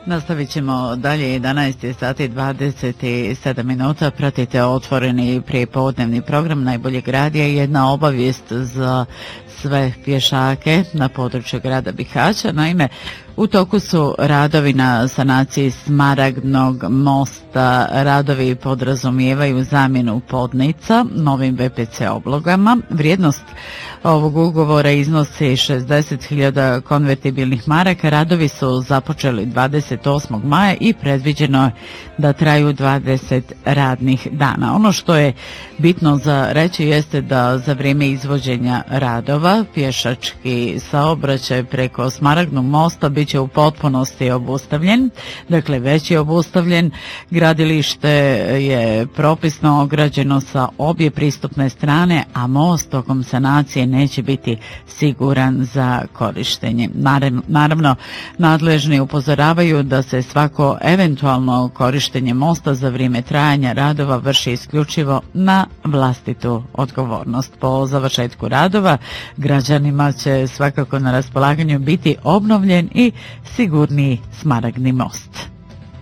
Nastavit ćemo dalje, 11 sati 27 minuta. Pratite Otvoreni prijepodnevni program Najboljeg radija. Jedna obavijest za sve pješake na području grada Bihaća. Naime, u toku su radovi na sanaciji Smaragdnog mosta. Radovi podrazumijevaju zamjenu podnica novim VPC oblogama. Vrijednost ovog ugovora iznosi 60.000 konvertibilnih maraka. Radovi su započeli 28. maja i predviđeno je da traju 20 radnih dana. Ono što je bitno za reći jeste da za vrijeme izvođenja radova pješački saobraćaj preko Smaragdnog mosta bit će u potpunosti obustavljen. Dakle, već je obustavljen. Gradilište je propisno ograđeno sa obje pristupne strane, a most tokom sanacije neće biti siguran za korištenje. Naravno, nadležni upozoravaju da se svako eventualno korištenje mosta za vrijeme trajanja radova vrši isključivo na vlastitu odgovornost. Po završetku radova građanima će svakako na raspolaganju biti obnovljen i sigurniji Smaragdni most.